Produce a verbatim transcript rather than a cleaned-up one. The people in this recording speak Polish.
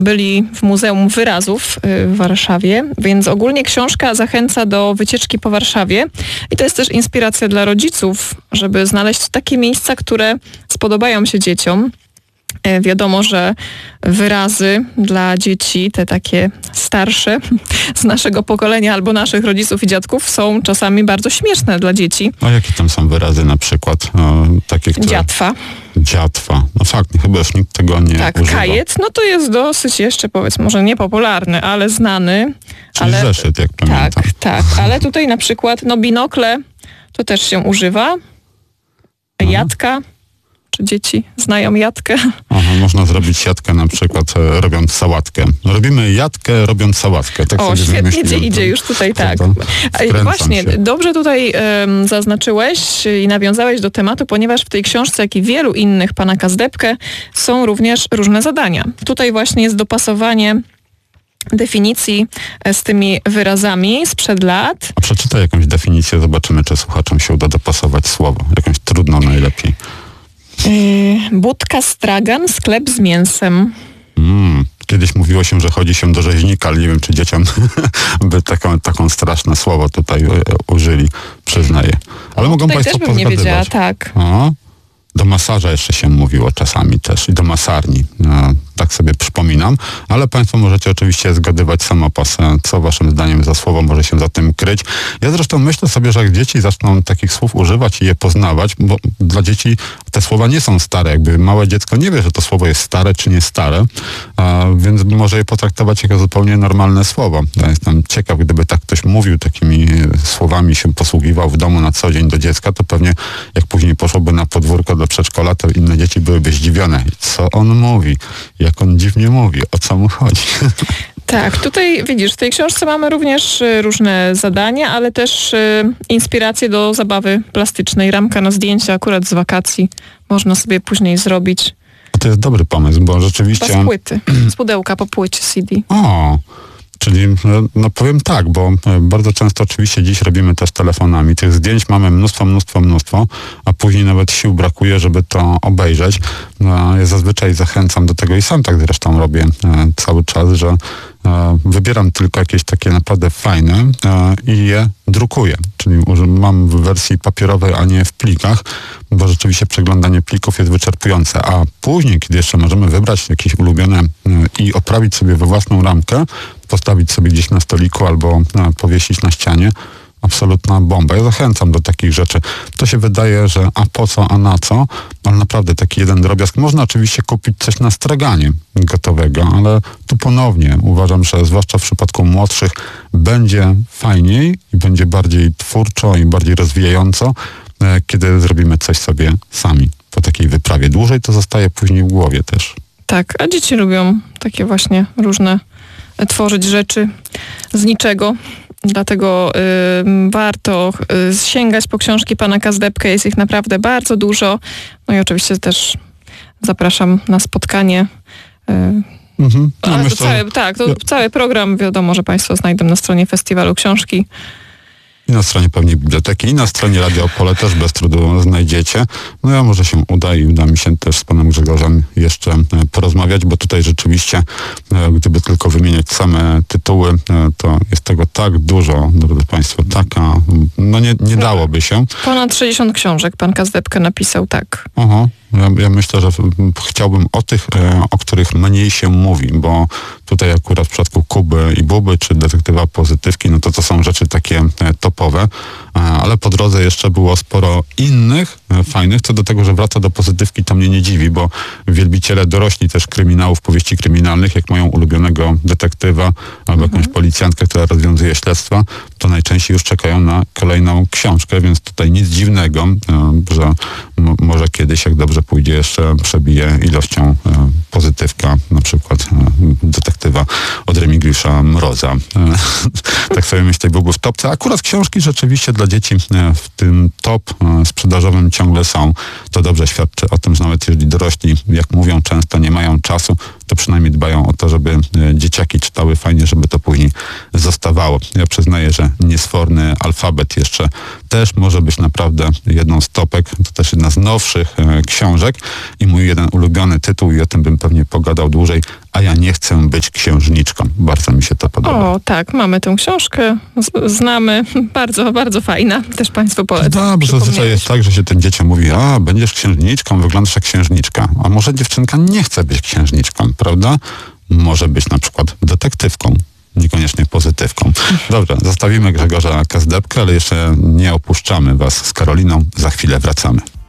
byli w Muzeum Wyrazów w Warszawie, więc ogólnie książka zachęca do wycieczki po Warszawie i to jest też inspiracja dla rodziców, żeby znaleźć takie miejsca, które spodobają się dzieciom. Wiadomo, że wyrazy dla dzieci, te takie starsze z naszego pokolenia albo naszych rodziców i dziadków są czasami bardzo śmieszne dla dzieci. A jakie tam są wyrazy na przykład? E, takie, które... Dziatwa. Dziatwa. No fakt, chyba już nikt tego nie tak, używa. kajet, no to jest dosyć jeszcze, powiedzmy, może niepopularny, ale znany. Czyli ale... zeszyt, jak pamiętam. Tak, tak, ale tutaj na przykład, no binokle to też się używa. Jadka. Czy dzieci znają jatkę? Aha, można zrobić jatkę na przykład e, robiąc sałatkę. Robimy jatkę robiąc sałatkę. Tak o, świetnie idzie, idzie już tutaj, tak. Właśnie, się. Dobrze tutaj um, zaznaczyłeś i nawiązałeś do tematu, ponieważ w tej książce, jak i wielu innych pana Kazdebkę są również różne zadania. Tutaj właśnie jest dopasowanie definicji z tymi wyrazami sprzed lat. A przeczytaj jakąś definicję, zobaczymy, czy słuchaczom się uda dopasować słowo. Jakąś trudną najlepiej. Yy, budka stragan, sklep z mięsem. Mm, kiedyś mówiło się, że chodzi się do rzeźnika, ale nie wiem, czy dzieciom by taką, taką straszne słowo tutaj e, użyli, przyznaję. Ale mogą tutaj państwo też bym nie wiedziała, tak. O, do masaża jeszcze się mówiło czasami też i do masarni. E, tak sobie przypominam, ale państwo możecie oczywiście zgadywać samopas, co waszym zdaniem za słowo może się za tym kryć. Ja zresztą myślę sobie, że jak dzieci zaczną takich słów używać i je poznawać, bo dla dzieci te słowa nie są stare, jakby małe dziecko nie wie, że to słowo jest stare czy nie stare, a, więc może je potraktować jako zupełnie normalne słowo. Ja jestem ciekaw, gdyby tak ktoś mówił, takimi słowami się posługiwał w domu na co dzień do dziecka, to pewnie jak później poszłoby na podwórko do przedszkola, to inne dzieci byłyby zdziwione. Co on mówi? Jak on dziwnie mówi? O co mu chodzi? Tak, tutaj widzisz, w tej książce mamy również różne zadania, ale też y, inspiracje do zabawy plastycznej. Ramka na zdjęcia akurat z wakacji można sobie później zrobić. To jest dobry pomysł, bo rzeczywiście... Z płyty, z pudełka po płycie C D. O, czyli no powiem tak, bo bardzo często oczywiście dziś robimy to z telefonami. Tych zdjęć mamy mnóstwo, mnóstwo, mnóstwo, a później nawet sił brakuje, żeby to obejrzeć. No, ja zazwyczaj zachęcam do tego i sam tak zresztą robię e, cały czas, że e, wybieram tylko jakieś takie naprawdę fajne e, i je drukuję. Czyli mam w wersji papierowej, a nie w plikach, bo rzeczywiście przeglądanie plików jest wyczerpujące. A później, kiedy jeszcze możemy wybrać jakieś ulubione e, i oprawić sobie we własną ramkę, postawić sobie gdzieś na stoliku albo e, powiesić na ścianie, absolutna bomba. Ja zachęcam do takich rzeczy. To się wydaje, że a po co, a na co, ale naprawdę taki jeden drobiazg. Można oczywiście kupić coś na straganie gotowego, ale tu ponownie uważam, że zwłaszcza w przypadku młodszych będzie fajniej i będzie bardziej twórczo i bardziej rozwijająco, kiedy zrobimy coś sobie sami po takiej wyprawie. Dłużej to zostaje później w głowie też. Tak, a dzieci lubią takie właśnie różne tworzyć rzeczy z niczego. Dlatego y, warto y, sięgać po książki pana Kazdebkę, jest ich naprawdę bardzo dużo. No i oczywiście też zapraszam na spotkanie. Y, mhm. no ale myślę, to cały, tak, to ja. cały program wiadomo, że państwo znajdą na stronie Festiwalu Książki. I na stronie pewnie biblioteki, i na stronie Radio Opole też bez trudu znajdziecie. No ja może się uda i uda mi się też z panem Grzegorzem jeszcze porozmawiać, bo tutaj rzeczywiście, gdyby tylko wymieniać same tytuły, to jest tego tak dużo, drodzy państwo, taka, no nie, nie dałoby się. Ponad sześćdziesiąt książek pan Kazdebkę napisał, tak. Aha. Ja, ja myślę, że chciałbym o tych, o których mniej się mówi, bo tutaj akurat w przypadku Kuby i Buby, czy Detektywa Pozytywki, no to to są rzeczy takie topowe, ale po drodze jeszcze było sporo innych fajnych, co do tego, że wraca do Pozytywki, to mnie nie dziwi, bo wielbiciele dorośli też kryminałów, powieści kryminalnych, jak mają ulubionego detektywa albo jakąś mhm. policjantkę, która rozwiązuje śledztwa, to najczęściej już czekają na kolejną książkę, więc tutaj nic dziwnego, że m- może kiedyś, jak dobrze pójdzie, jeszcze przebije ilością e, Pozytywka, na przykład e, detektywa od Remigiusza Mroza. E, tak sobie myślę, byłby w topce. Akurat książki rzeczywiście dla dzieci e, w tym top e, sprzedażowym ciągle są. To dobrze świadczy o tym, że nawet jeżeli dorośli, jak mówią często, nie mają czasu, to przynajmniej dbają o to, żeby dzieciaki czytały fajnie, żeby to później zostawało. Ja przyznaję, że niesforny alfabet jeszcze też może być naprawdę jedną z topek. To też jedna z nowszych e, książek i mój jeden ulubiony tytuł i o tym bym pewnie pogadał dłużej, a ja nie chcę być księżniczką. Bardzo mi się to podoba. O, tak, mamy tę książkę, z- znamy, bardzo, bardzo fajna, też Państwu polecam. Dobrze, zazwyczaj jest tak, że się tym dzieciom mówi, a będziesz księżniczką, wyglądasz jak księżniczka. A może dziewczynka nie chce być księżniczką, prawda? Może być na przykład detektywką. Niekoniecznie pozytywką. Dobrze, zostawimy Grzegorza Kazdebkę, ale jeszcze nie opuszczamy Was z Karoliną. Za chwilę wracamy.